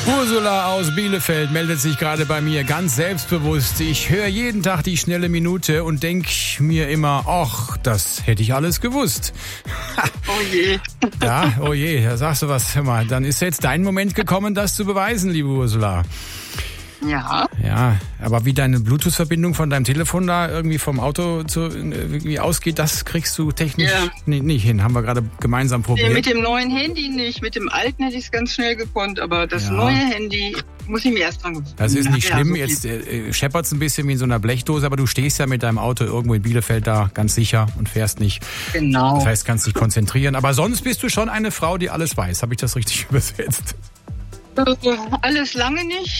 Ursula aus Bielefeld meldet sich gerade bei mir ganz selbstbewusst. Ich höre jeden Tag die schnelle Minute und denke mir immer, ach, das hätte ich alles gewusst. Oh je. Ja, oh je, da sagst du was. Hör mal, dann ist jetzt dein Moment gekommen, das zu beweisen, liebe Ursula. Ja. Ja, aber wie deine Bluetooth-Verbindung von deinem Telefon da irgendwie vom Auto irgendwie ausgeht, das kriegst du technisch nicht hin. Haben wir gerade gemeinsam probiert. Nee, mit dem neuen Handy nicht. Mit dem alten hätte ich es ganz schnell gekonnt, aber das neue Handy muss ich mir erst dran gewöhnen. Das ist nicht schlimm. So jetzt scheppert es ein bisschen wie in so einer Blechdose, aber du stehst ja mit deinem Auto irgendwo in Bielefeld da ganz sicher und fährst nicht. Genau. Das heißt, kannst dich konzentrieren. Aber sonst bist du schon eine Frau, die alles weiß. Habe ich das richtig übersetzt? Alles lange nicht.